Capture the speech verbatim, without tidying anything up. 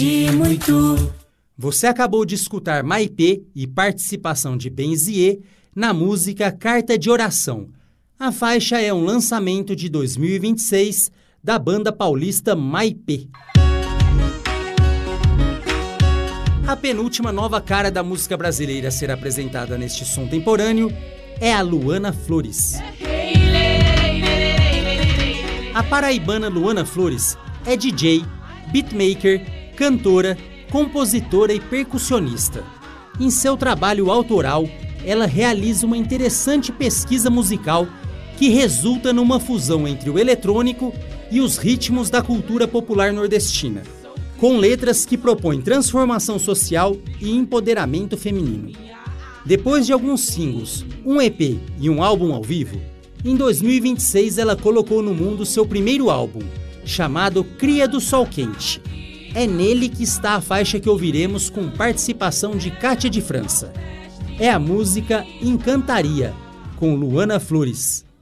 aprendi muito. Você acabou de escutar Maipê e participação de Benzier na música Carta de Oração. A faixa é um lançamento de dois mil e vinte e seis da banda paulista Maipê. A penúltima nova cara da música brasileira a ser apresentada neste som temporâneo é a Luana Flores. A paraibana Luana Flores é D J, beatmaker, cantora, compositora e percussionista. Em seu trabalho autoral, ela realiza uma interessante pesquisa musical que resulta numa fusão entre o eletrônico e os ritmos da cultura popular nordestina, com letras que propõem transformação social e empoderamento feminino. Depois de alguns singles, um E P e um álbum ao vivo, em dois mil e vinte e seis ela colocou no mundo seu primeiro álbum, chamado Cria do Sol Quente. É nele que está a faixa que ouviremos com participação de Kátia de França. É a música Encantaria, com Luana Flores.